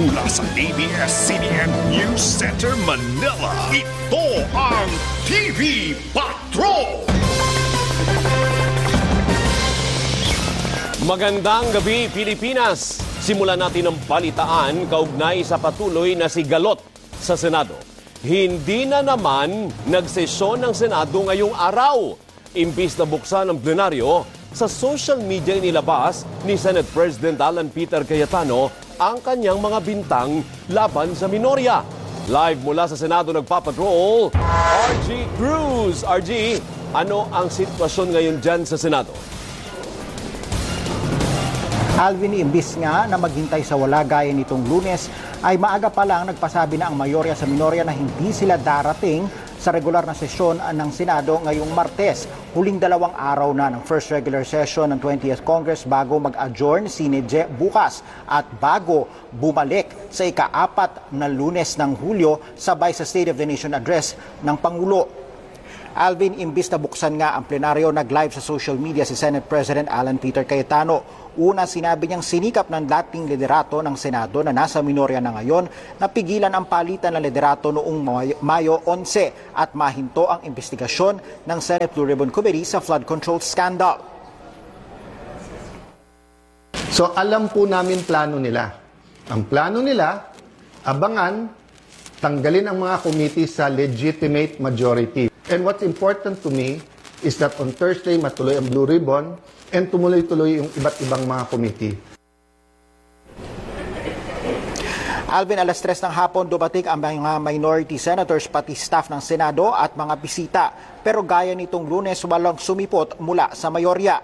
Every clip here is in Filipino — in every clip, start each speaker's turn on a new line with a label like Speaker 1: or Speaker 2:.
Speaker 1: Mula sa ABS-CBN News Center, Manila, ito ang TV Patrol!
Speaker 2: Magandang gabi, Pilipinas! Simulan natin ang balitaan kaugnay sa patuloy na sigalot sa Senado. Hindi na naman nagsesyon ng Senado ngayong araw. Imbis na buksan ang plenaryo, sa social media inilabas ni Senate President Alan Peter Cayetano ang kanyang mga bintang laban sa minorya. Live mula sa Senado nagpapatrol, RG Cruz. RG, ano ang sitwasyon ngayon dyan sa Senado?
Speaker 3: Alvin, imbis nga na maghintay sa wala gaya nitong Lunes, ay maaga pa lang nagpasabi na ang mayorya sa minorya na hindi sila darating sa regular na sesyon ng Senado ngayong Martes. Huling 2 araw na ng first regular session ng 20th Congress bago mag-adjourn sinedye bukas at bago bumalik sa ika-4 na Lunes ng Hulyo sabay sa State of the Nation address ng Pangulo. Alvin, imbis na buksan nga ang plenaryo, nag-live sa social media si Senate President Alan Peter Cayetano. Una, sinabi niyang sinikap ng dating liderato ng Senado na nasa minorya na ngayon na pigilan ang palitan ng liderato noong Mayo 11 at mahinto ang investigasyon ng Senate Blue Ribbon Committee sa flood control scandal.
Speaker 4: So alam po namin plano nila. Ang plano nila, abangan, tanggalin ang mga committee sa legitimate majority. And what's important to me is that on Thursday matuloy ang Blue Ribbon and tumuloy-tuloy yung iba't ibang mga committee.
Speaker 3: Alvin, alas 3 ng hapon dumating ang mga minority senators pati staff ng Senado at mga bisita. Pero gaya nitong Lunes, walang sumipot mula sa mayorya.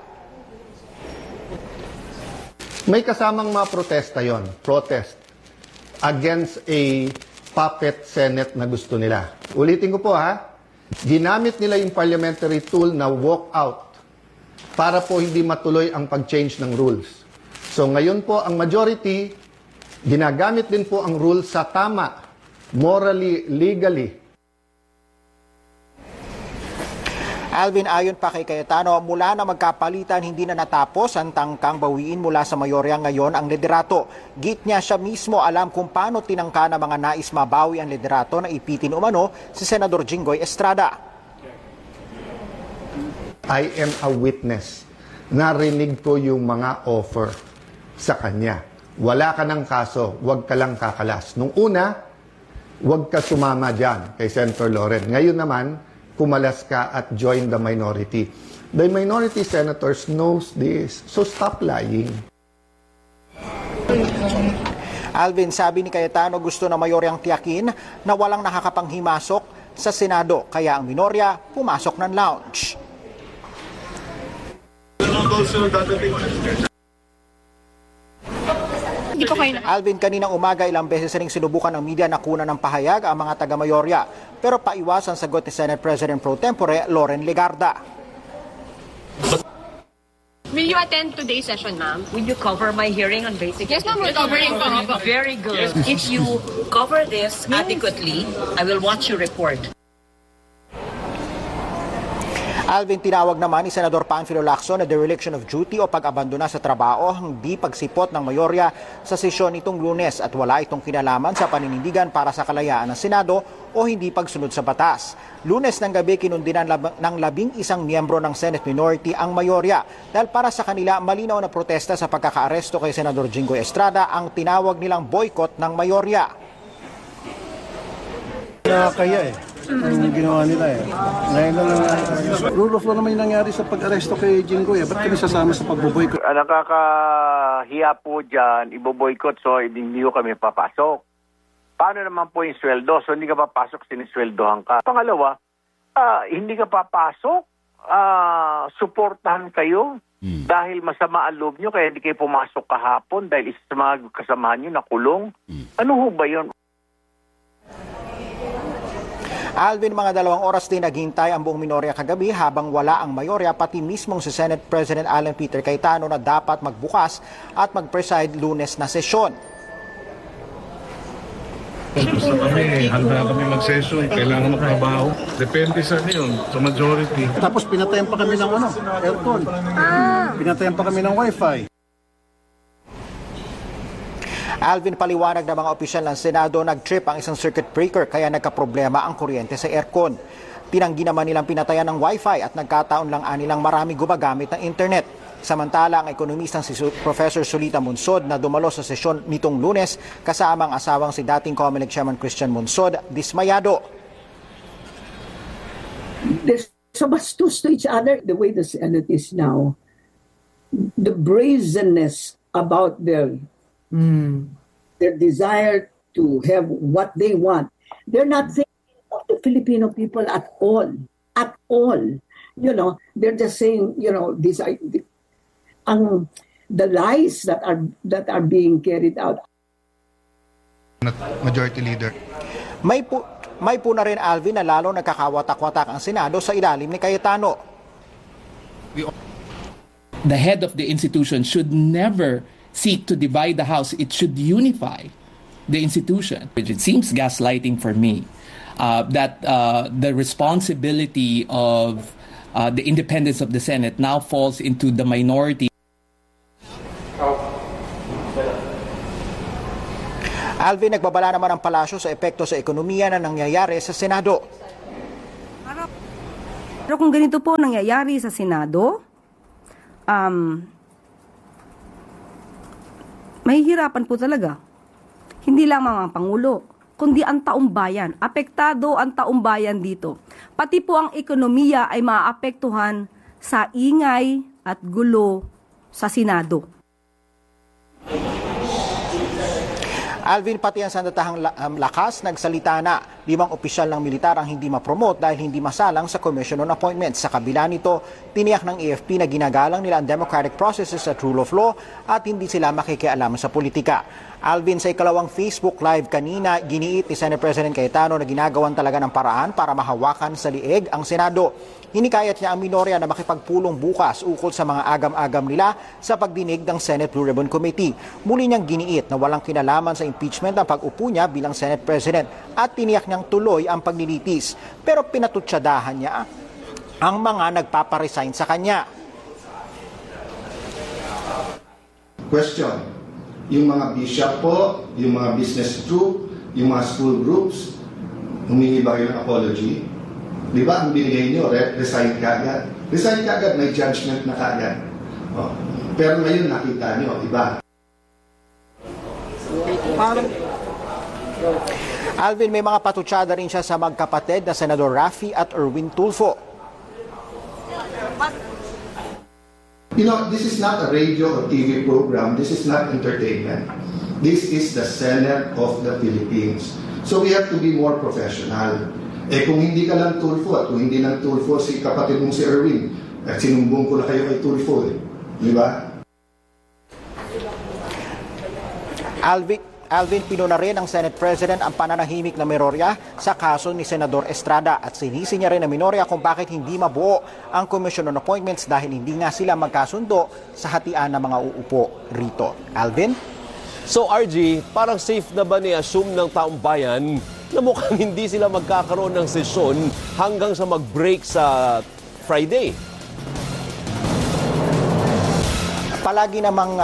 Speaker 4: May kasamang mga protesta yon, protest against a puppet Senate na gusto nila. Ulitin ko po ha, ginamit nila yung parliamentary tool na walk out para po hindi matuloy ang pag-change ng rules. So ngayon po ang majority, ginagamit din po ang rules sa tama, morally, legally.
Speaker 3: Alvin, ayon pa kay Cayetano, mula na magkapalitan hindi na natapos ang tangkang bawiin mula sa mayorya ngayon ang liderato. Git niya siya mismo alam kung paano tinangka ng mga nais mabawi ang liderato na ipitin umano si Senador Jinggoy Estrada.
Speaker 4: I am a witness. Narinig ko yung mga offer sa kanya. Wala ka ng kaso, wag ka lang kakalas. Nung una, wag ka sumama dyan kay Senator Loren. Ngayon naman, kumalas ka at join the minority. The minority senators knows this, so stop lying.
Speaker 3: Alvin, sabi ni Cayetano, gusto na mayoryang tiyakin na walang nakakapanghimasok sa Senado, kaya ang minorya pumasok ng lounge. Alvin, kaninang umaga ilang beses ring sinubukan ng media na kunan ng pahayag ang mga taga-mayorya. Pero paiwas ang sagot ni Senate President Pro Tempore Loren Legarda.
Speaker 5: Will you attend today's session, ma'am?
Speaker 6: Will you cover my hearing on basic?
Speaker 5: Yes, ma'am, we're covering.
Speaker 6: Very good. If you cover this adequately, I will watch your report.
Speaker 3: Alvin, tinawag naman ni Senador Panfilo Lacson na dereliction of duty o pag-abandona sa trabaho hindi pagsipot ng mayorya sa sesyon nitong Lunes at wala itong kinalaman sa paninindigan para sa kalayaan ng Senado o hindi pagsunod sa batas. Lunes ng gabi kinundinan ng 11 miyembro ng Senate minority ang mayorya dahil para sa kanila malinaw na protesta sa pagkakaaresto kay Senador Jinggoy Estrada ang tinawag nilang boycott ng mayorya.
Speaker 7: Nakakaya ang ginawa nila Ngayon na lang, rule of law naman yung nangyari sa pag-aresto kay Jinggoy. Ba't kami sasama sa pagboboycott?
Speaker 8: Nakakahiya po dyan, iboboycott, so hindi ko kami papasok. Paano naman po yung sweldo? So hindi ka papasok, sinisweldohan ka. Pangalawa, hindi ka papasok, suportahan kayo dahil masama ang loob nyo, kaya hindi kayo pumasok kahapon dahil isa sa mga kasamahan nyo nakulong. Ano ho ba yun?
Speaker 3: Alvin, mga 2 oras din naghintay ang buong minorya kagabi habang wala ang mayorya pati mismong si Senate President Alan Peter Cayetano na dapat magbukas at mag-preside Lunes na sesyon.
Speaker 9: Gusto kami, handa kami mag-session, kailangan magtrabaho. Depende sa yun, sa majority.
Speaker 7: Tapos pinatayan pa kami ng aircon. Pinatayan pa kami ng wifi.
Speaker 3: Alvin, paliwanag ng mga opisyal ng Senado, nag-trip ang isang circuit breaker kaya nagkaproblema ang kuryente sa aircon. Tinanggi naman nilang pinatayan ng wifi at nagkataon lang anilang marami gumagamit ng internet. Samantala, ang ekonomistang si Professor Solita Monsod na dumalo sa sesyon nitong Lunes kasama ang asawang si dating COMELEC Chairman Christian Monsod, dismayado.
Speaker 10: They're so bastos to each other the way the Senate is now. The brazenness about their desire to have what they want. They're not thinking of the Filipino people at all. At all. You know, they're just saying, you know, these are the lies that are being carried out.
Speaker 4: Majority Leader.
Speaker 3: May po na rin, Alvin, na lalo nagkakawatak-watak ang Senado sa ilalim ni Cayetano.
Speaker 11: The head of the institution should never seek to divide the House. It should unify the institution. It seems gaslighting for me that the responsibility of the independence of the Senate now falls into the minority.
Speaker 3: Alvin, nagbabala naman ang palasyo sa epekto sa ekonomiya na nangyayari sa Senado.
Speaker 12: Pero kung ganito po nangyayari sa Senado, mahihirapan po talaga. Hindi lang mga Pangulo, kundi ang taong bayan. Apektado ang taong bayan dito. Pati po ang ekonomiya ay maaapektuhan sa ingay at gulo sa Senado.
Speaker 3: Alvin, pati ang sandatahang lakas, nagsalita na 5 opisyal ng militar ang hindi ma-promote dahil hindi masalang sa Commission on Appointments. Sa kabila nito, tiniyak ng AFP na ginagalang nila ang democratic processes at rule of law at hindi sila makikialam sa politika. Alvin, sa ikalawang Facebook Live kanina, giniit ni Senate President Cayetano na ginagawan talaga ng paraan para mahawakan sa liig ang Senado. Hinikayat niya ang minorya na makipagpulong bukas ukol sa mga agam-agam nila sa pagdinig ng Senate Blue Ribbon Committee. Muli niyang giniit na walang kinalaman sa impeachment ang pag-upo niya bilang Senate President at tiniyak niyang tuloy ang paglilitis. Pero pinatutsadahan niya ang mga nagpaparesign sa kanya.
Speaker 4: Question. Yung mga bishop po, yung mga business group, yung mga school groups, humingi ba kayo ng apology? Di ba ang binigay nyo, resign kagad? Resign kagad, may judgment na kagad. Oh. Pero ngayon nakita nyo, iba.
Speaker 3: Alvin, may mga patutsada rin siya sa magkapatid na Senador Raffy at Erwin Tulfo.
Speaker 4: You know, this is not a radio or TV program. This is not entertainment. This is the Senate of the Philippines. So we have to be more professional. Kung hindi ka lang Tulfo at kung hindi lang Tulfo si kapatid mong si Erwin, at sinumbong ko na kayo kay Tulfo. Di ba?
Speaker 3: Alvin, pinuna rin ng Senate President ang pananahimik na Minorya sa kaso ni Senador Estrada at sinisi niya rin ang Minorya kung bakit hindi mabuo ang Commission on Appointments dahil hindi nga sila magkasundo sa hatian ng mga uupo rito. Alvin?
Speaker 2: So RG, parang safe na ba ni-assume ng taong bayan na mukhang hindi sila magkakaroon ng sesyon hanggang sa mag-break sa Friday?
Speaker 3: Palagi namang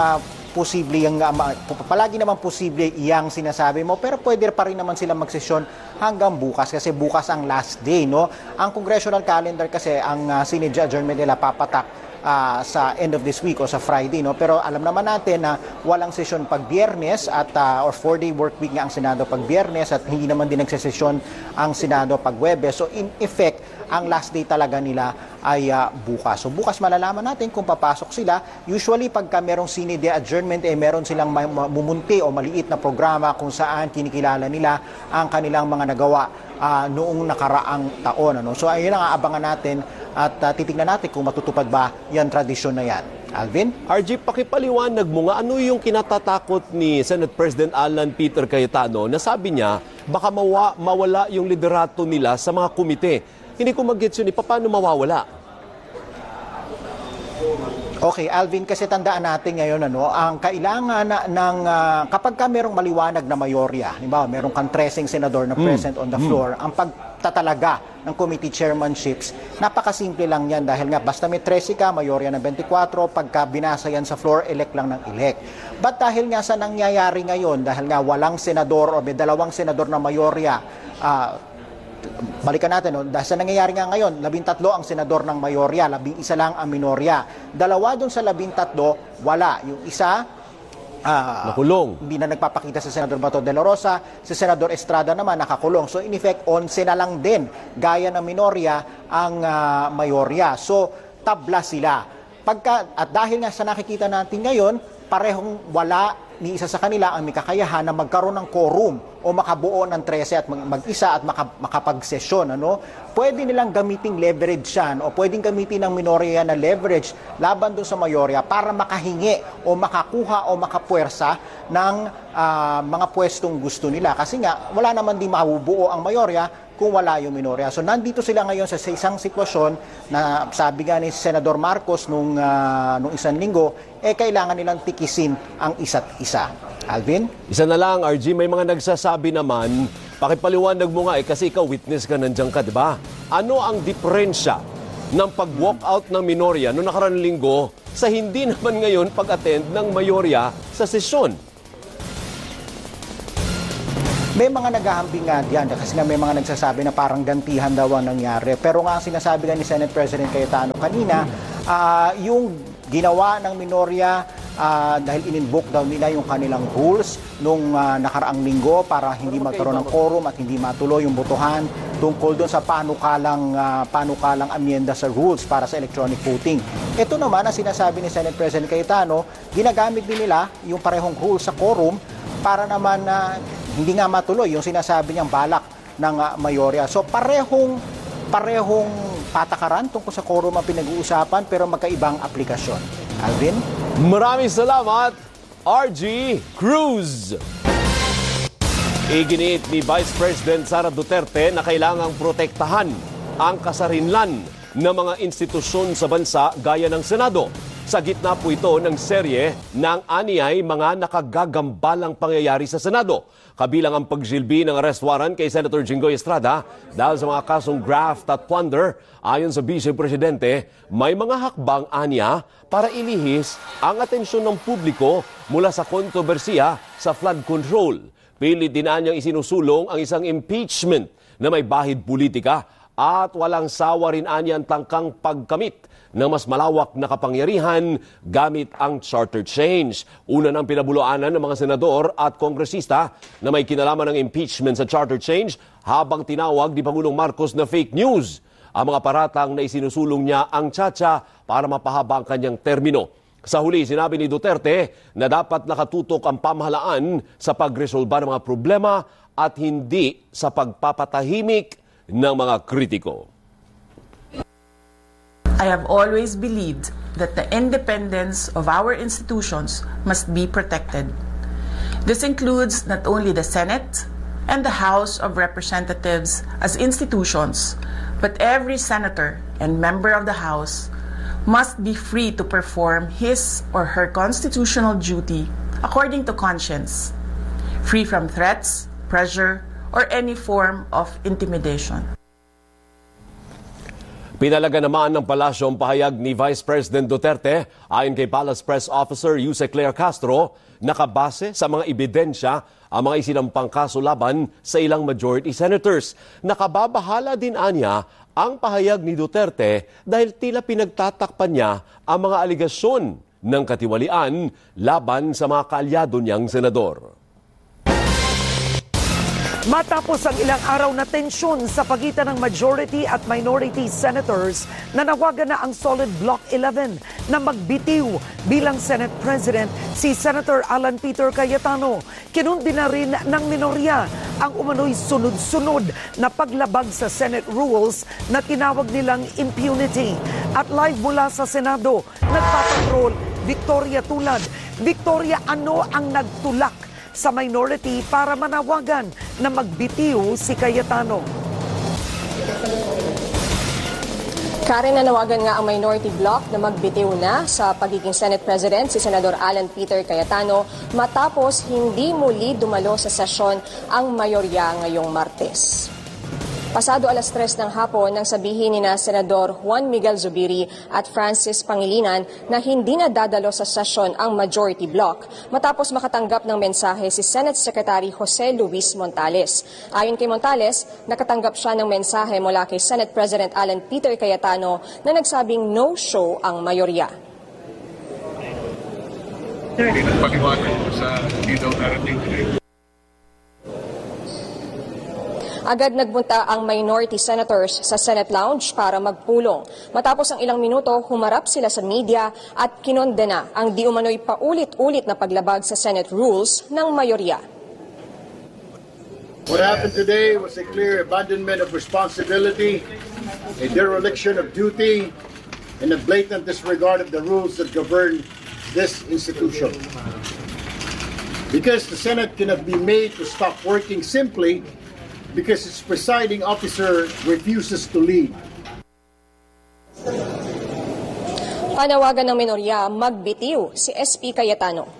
Speaker 3: posible iyang sinasabi mo, pero pwede pa rin naman sila magsesyon hanggang bukas kasi bukas ang last day, no? Ang congressional calendar kasi ang Senate adjournment nila papatak sa end of this week o sa Friday, no? Pero alam naman natin na walang sesyon pag Biyernes at or 4-day work week nga ang Senado pag Biyernes at hindi naman din nagsesesyon ang Senado pag Huwebes. So in effect, ang last day talaga nila ay bukas. So bukas malalaman natin kung papasok sila. Usually pagka merong Senate adjournment, meron silang mumunti o maliit na programa kung saan kinikilala nila ang kanilang mga nagawa noong nakaraang taon. Ano? So ayun ang aabangan natin at titignan natin kung matutupad ba yan tradisyon na yan. Alvin?
Speaker 2: RG, pakipaliwanag mo nga ano yung kinatatakot ni Senate President Alan Peter Cayetano na sabi niya baka mawala yung liderato nila sa mga komite. Hindi ko mag-gets yun, paano mawawala?
Speaker 3: Okay, Alvin, kasi tandaan natin ngayon, ang kailangan ng kapag ka merong maliwanag na mayorya, diba, merong kang 13 senador na present on the floor, ang pagtatalaga ng committee chairmanships, napakasimple lang yan dahil nga basta may 13 ka, mayorya ng 24, pagka binasa yan sa floor, elect lang ng elect. But dahil nga sa nangyayari ngayon, dahil nga walang senador o may 2 senador na mayorya, balikan natin, dahil sa nangyayari nga ngayon, 13 ang senador ng mayorya, 11 lang ang minorya. 2 doon sa 13, wala. Yung isa,
Speaker 2: nakulong.
Speaker 3: Hindi na nagpapakita sa Senador Bato de la Rosa, si Senador Estrada naman nakakulong. So in effect, 11 na lang din, gaya ng minorya, ang mayorya. So tabla sila. At dahil nga sa nakikita natin ngayon, parehong wala ni isa sa kanila ang may kakayahan na magkaroon ng quorum o makabuo ng 13 at mag-isa at makapagsesyon. Pwede nilang gamiting leverage yan o pwedeng gamitin ng minorya na leverage laban dun sa mayorya para makahingi o makakuha o makapuwersa ng mga pwestong gusto nila. Kasi nga, wala naman din mabubuo ang mayorya kung wala yung minorya. So nandito sila ngayon sa isang sitwasyon na sabi nga ni Senador Marcos nung isang linggo, kailangan nilang tikisin ang isa't isa. Alvin?
Speaker 2: Isa na lang, RG, may mga nagsasabi naman, pakipaliwanag mo nga kasi ikaw witness ka, nandiyan ka, di ba? Ano ang diferensya ng pag-walkout ng minorya noong nakaraang linggo sa hindi naman ngayon pag-attend ng mayorya sa sesyon?
Speaker 3: May mga naghahambing nga diyan kasi nga may mga nagsasabi na parang gantihan daw ang nangyari. Pero nga ang sinasabi nga ni Senate President Cayetano kanina, yung ginawa ng minorya dahil in-invoke daw nila yung kanilang rules nung nakaraang linggo para hindi magkaroon ng quorum at hindi matuloy yung botohan tungkol doon sa panukalang amyenda sa rules para sa electronic voting. Ito naman ang sinasabi ni Senate President Cayetano, ginagamit din nila yung parehong rules sa quorum para naman hindi nga matuloy yung sinasabi niyang balak ng mayorya. So parehong patakaran tungkol sa quorum ang pinag-uusapan pero magkaibang aplikasyon. Alvin?
Speaker 2: Maraming salamat, RG Cruz. Iginiit ni Vice President Sara Duterte na kailangang protektahan ang kasarinlan ng mga institusyon sa bansa gaya ng Senado. Sa gitna po ito ng serye ng anyay mga nakagagambalang pangyayari sa Senado. Kabilang ang pagsilbi ng arrest warrant kay Senator Jinggoy Estrada dahil sa mga kasong graft at plunder. Ayon sa Vice Presidente, may mga hakbang anya para ilihis ang atensyon ng publiko mula sa kontrobersiya sa flood control. Pilit din anyang isinusulong ang isang impeachment na may bahid politika at walang sawa rin anya ang tangkang pagkamit ng mas malawak na kapangyarihan gamit ang charter change. Una ng pinabuluanan ng mga senador at kongresista na may kinalaman ng impeachment sa charter change habang tinawag ni Pangulong Marcos na fake news ang mga paratang na isinusulong niya ang tsa-tsa para mapahaba ang kanyang termino. Sa huli, sinabi ni Duterte na dapat nakatutok ang pamahalaan sa pagresolba ng mga problema at hindi sa pagpapatahimik ng mga kritiko.
Speaker 13: I have always believed that the independence of our institutions must be protected. This includes not only the Senate and the House of Representatives as institutions, but every senator and member of the House must be free to perform his or her constitutional duty according to conscience, free from threats, pressure, or any form of intimidation.
Speaker 2: Pinalaga naman ng palasyo ang pahayag ni Vice President Duterte ayon kay Palace Press Officer Yuse Claire Castro, nakabase sa mga ebidensya ang mga isinampang kaso laban sa ilang majority senators. Nakababahala din anya ang pahayag ni Duterte dahil tila pinagtatakpan niya ang mga aligasyon ng katiwalian laban sa mga kaalyado niyang senador.
Speaker 14: Matapos ang ilang araw na tensyon sa pagitan ng majority at minority senators, nanawagan na ang solid Block 11 na magbitiw bilang Senate President si Senator Alan Peter Cayetano. Kinundi na rin ng minorya ang umano'y sunod-sunod na paglabag sa Senate rules na tinawag nilang impunity. At live mula sa Senado, nagpapatrol Victoria Tulad. Victoria, ano ang nagtulak sa minority para manawagan na magbitiw si Cayetano?
Speaker 15: Karen, nanawagan nga ang minority bloc na magbitiw na sa pagiging Senate President si Senador Alan Peter Cayetano matapos hindi muli dumalo sa sesyon ang mayorya ngayong Martes. Pasado 3:00 ng hapon nang sabihin ni Senador Juan Miguel Zubiri at Francis Pangilinan na hindi na dadalo sa sesyon ang majority bloc matapos makatanggap ng mensahe si Senate Secretary Jose Luis Montales. Ayon kay Montales, nakatanggap siya ng mensahe mula kay Senate President Alan Peter Cayetano na nagsabing no-show ang mayorya.
Speaker 9: Pag-iwanan ko sa hindi daw narating.
Speaker 15: Agad nagbunta ang minority senators sa Senate Lounge para magpulong. Matapos ang ilang minuto, humarap sila sa media at kinondena ang di umano'y paulit-ulit na paglabag sa Senate rules ng mayorya.
Speaker 16: What happened today was a clear abandonment of responsibility, a dereliction of duty, and a blatant disregard of the rules that govern this institution. Because the Senate cannot be made to stop working simply because its presiding officer refuses to lead.
Speaker 15: Panawagan ng minorya, magbitiw si SP Cayetano.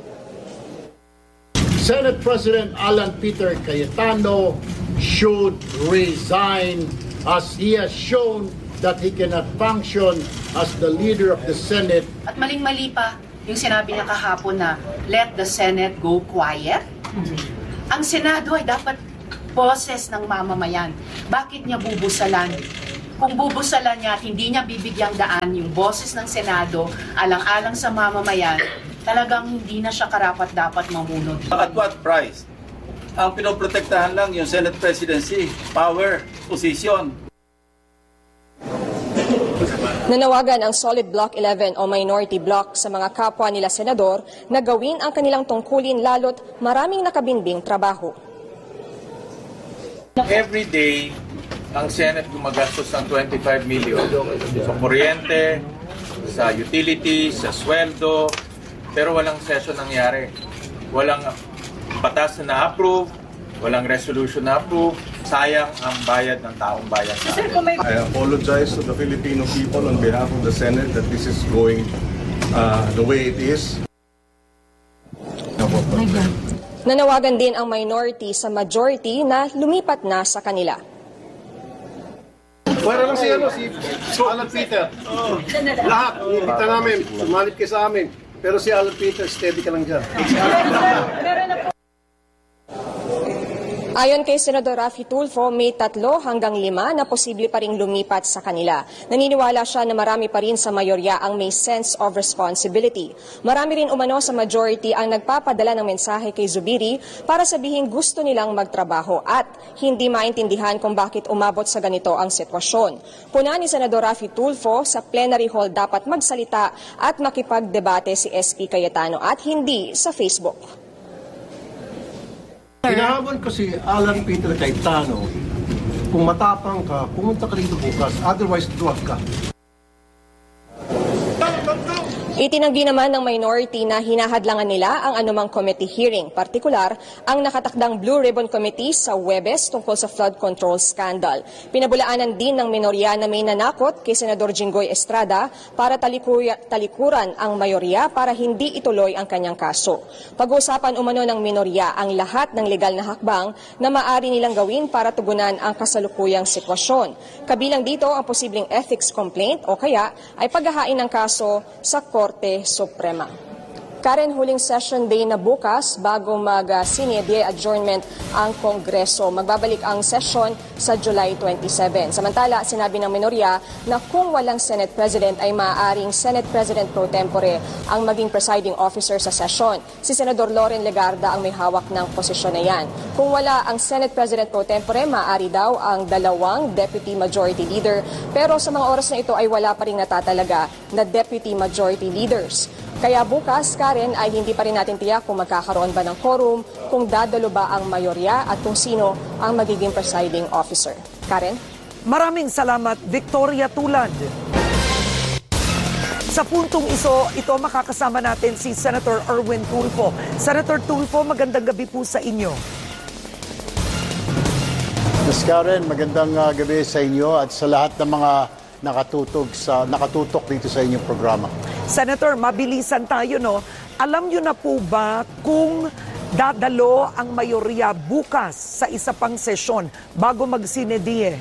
Speaker 16: Senate President Alan Peter Cayetano should resign as he has shown that he cannot function as the leader of the Senate.
Speaker 17: At maling-mali pa yung sinabi niya kahapon na let the Senate go quiet. Ang Senado ay dapat boses ng mamamayan. Bakit niya bubusalan? Kung bubusalan niya at hindi niya bibigyang daan yung boses ng Senado alang-alang sa mamamayan, talagang hindi na siya karapat-dapat mamunod.
Speaker 18: At what price? Ang pinoprotektahan lang yung Senate presidency, power, position.
Speaker 15: Nanawagan ang Solid Block 11 o Minority Bloc sa mga kapwa nila senador na gawin ang kanilang tungkulin lalo't maraming nakabinbing trabaho.
Speaker 19: Every day, ang Senate gumagastos ng 25 million sa kuryente, sa utilities, sa sweldo, pero walang session nangyari. Walang batas na na-approve, walang resolution na-approve. Sayang ang bayad ng taong bayan sa atin.
Speaker 9: I apologize to the Filipino people on behalf of the Senate that this is going the way it is.
Speaker 15: Nanawagan din ang minority sa majority na lumipat na sa kanila.
Speaker 7: Wala lang si Alan Peter. Lahat, inibita namin, sumalit kayo sa amin. Pero si Alan Peter, steady ka lang dyan.
Speaker 15: Ayon kay Senador Raffy Tulfo, may 3 hanggang 5 na posible pa ring lumipat sa kanila. Naniniwala siya na marami pa rin sa mayorya ang may sense of responsibility. Marami rin umano sa majority ang nagpapadala ng mensahe kay Zubiri para sabihin gusto nilang magtrabaho at hindi maintindihan kung bakit umabot sa ganito ang sitwasyon. Puna ni Senador Raffy Tulfo, sa plenary hall dapat magsalita at makipagdebate si SP Cayetano at hindi sa Facebook.
Speaker 7: Hinahamon ko si Alan Peter Cayetano, kung matapang ka, pumunta ka dito bukas, otherwise druwag ka.
Speaker 15: Itinanggi naman ng minority na hinahadlangan nila ang anumang committee hearing, partikular ang nakatakdang Blue Ribbon Committee sa Huwebes tungkol sa flood control scandal. Pinabulaanan din ng minorya na may nanakot kay Senador Jinggoy Estrada para talikuran ang mayorya para hindi ituloy ang kanyang kaso. Pag-uusapan umano ng minorya ang lahat ng legal na hakbang na maaari nilang gawin para tugunan ang kasalukuyang sitwasyon. Kabilang dito ang posibleng ethics complaint o kaya ay paghahain ng kaso sa Korte Suprema. Karen, huling session day na bukas bago mag-sine die adjournment ang Kongreso. Magbabalik ang session sa July 27. Samantala, sinabi ng minorya na kung walang Senate President ay maaaring Senate President pro tempore ang maging presiding officer sa session. Si Senador Loren Legarda ang may hawak ng posisyon na yan. Kung wala ang Senate President pro tempore, maaari daw ang 2 Deputy Majority Leader. Pero sa mga oras na ito ay wala pa rin natatalaga na Deputy Majority Leaders. Kaya bukas, Karen, ay hindi pa rin natin tiyak kung magkakaroon ba ng quorum, kung dadalo ba ang mayorya at kung sino ang magiging presiding officer. Karen?
Speaker 14: Maraming salamat, Victoria Tulad. Sa puntong ito makakasama natin si Senator Erwin Tulfo. Senator Tulfo, magandang gabi po sa inyo.
Speaker 16: Ms. Karen, magandang gabi sa inyo at sa lahat ng mga
Speaker 20: nakatutok dito sa inyong programa.
Speaker 14: Senator, mabilisan tayo, no? Alam nyo na po ba kung dadalo ang mayorya bukas sa isa pang sesyon bago magsinedie?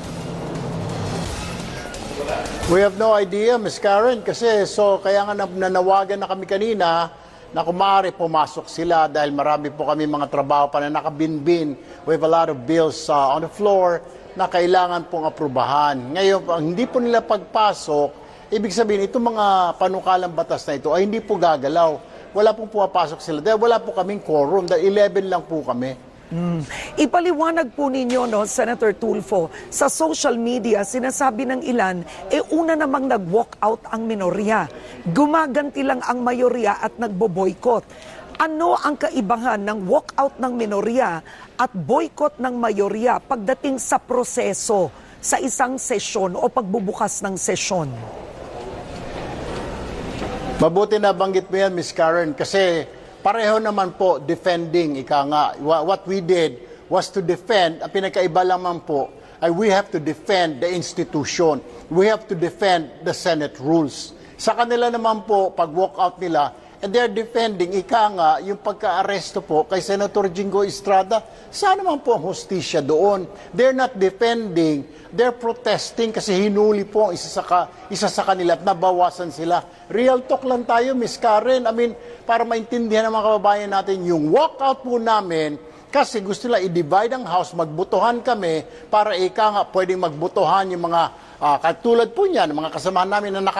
Speaker 20: We have no idea, Ms. Karen, kasi kaya nga nanawagan na kami kanina na kung maaari pumasok sila dahil marami po kami mga trabaho pa na nakabinbin. We have a lot of bills on the floor na kailangan pong aprubahan. Ngayon, hindi po nila pagpasok, ibig sabihin, itong mga panukalang batas na ito ay hindi po gagalaw. Wala pong pumapasok sila dahil wala po kaming quorum, dahil 11 lang po kami.
Speaker 14: Ipaliwanag po ninyo, no, Senator Tulfo, sa social media, sinasabi ng ilan, una namang nag-walk out ang minorya. Gumaganti lang ang mayorya at nagbo-boycott. Ano ang kaibahan ng walk out ng minorya at boycott ng mayorya pagdating sa proseso sa isang sesyon o pagbubukas ng sesyon?
Speaker 20: Mabuti na banggit mo yan, Ms. Karen, kasi pareho naman po defending, ika nga. What we did was to defend, ang pinakaiba lamang po ay we have to defend the institution. We have to defend the Senate rules. Sa kanila naman po, pag walk out nila, and they're defending, ika nga, yung pagka-aresto po kay Senator Jingo Estrada, saan naman po ang hustisya doon? They're not defending, they're protesting kasi hinuli po ang isa sa kanila at nabawasan sila. Real talk lang tayo, Ms. Karen. I mean, para maintindihan ng mga kababayan natin, yung walkout po namin, kasi gusto nila i-divide ang house, magbutuhan kami para ika nga pwedeng magbutuhan yung mga katulad po niyan, mga kasamahan namin na